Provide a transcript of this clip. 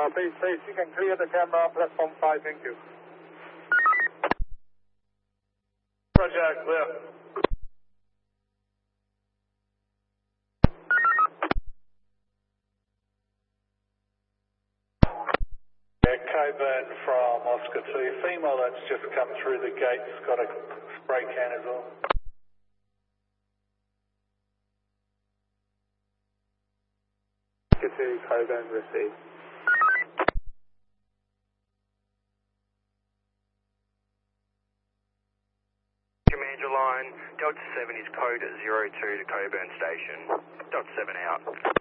please, you can clear the camera, platform 5, thank you. Roger, clear. Coburn from Oscar 2. Female that's just come through the gates, got a spray can as well. Oscar 2, Coburn received. Commander line, Delta 7 is code 02 to Coburn Station. Delta 7 out.